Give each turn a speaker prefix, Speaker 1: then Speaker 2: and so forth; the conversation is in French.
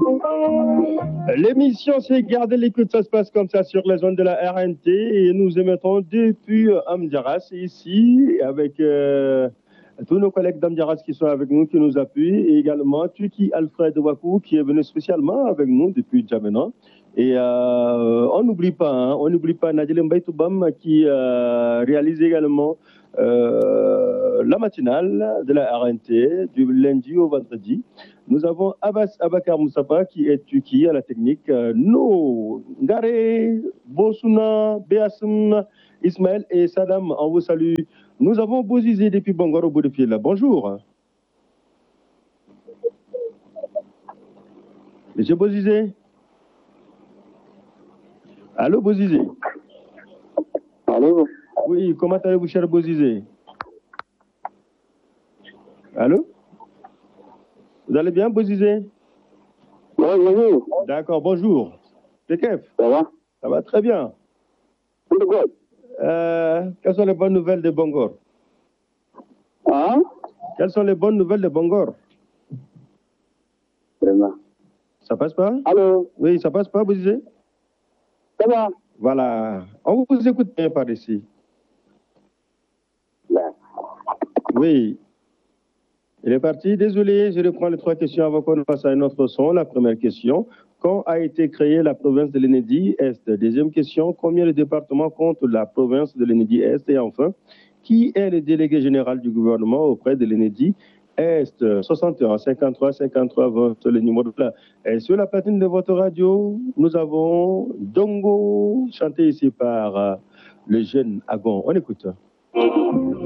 Speaker 1: L'émission c'est Garder l'écoute, ça se passe comme ça sur les ondes de la RNT et nous émettons depuis Amdiaras ici avec tous nos collègues d'Amdiaras qui sont avec nous, qui nous appuient et également Tuki Alfred Wakou qui est venu spécialement avec nous depuis Djamena. Et on n'oublie pas Nadile Mbaye Toubam qui réalise également la matinale de la RNT du lundi au vendredi. Nous avons Abbas Abakar Moussapa qui est Tuki à la technique. No, Ngare, Bosuna, Beasum, Ismaël et Sadam, on vous salue. Nous avons Bozizé depuis Bangor au bout de fil. Bonjour. Monsieur Bozizé. Allô Bozizé.
Speaker 2: Allô.
Speaker 1: Oui, comment allez-vous, cher Bozizé? Allô? Vous allez bien, Bozizé?
Speaker 2: Oui, bonjour.
Speaker 1: D'accord, bonjour. C'est Kef?
Speaker 2: Ça va?
Speaker 1: Ça va très bien. Quelles sont les bonnes nouvelles de Bangor?
Speaker 2: Hein?
Speaker 1: Quelles sont les bonnes nouvelles de Bangor?
Speaker 2: Vraiment.
Speaker 1: Ça passe pas?
Speaker 2: Allô?
Speaker 1: Oui, ça passe pas, Bozizé?
Speaker 2: Ça va?
Speaker 1: Voilà. On vous écoute bien par ici.
Speaker 2: Là.
Speaker 1: Oui. Il est parti. Désolé, je reprends les trois questions avant qu'on passe à un autre son. La première question, quand a été créée la province de l'Enedi-Est? Deuxième question, combien de départements compte la province de l'Enedi-Est? Et enfin, qui est le délégué général du gouvernement auprès de l'Enedi-Est? 61 53 53 20, le numéro de là. Et sur la platine de votre radio, nous avons Dongo, chanté ici par le jeune Agon. On écoute.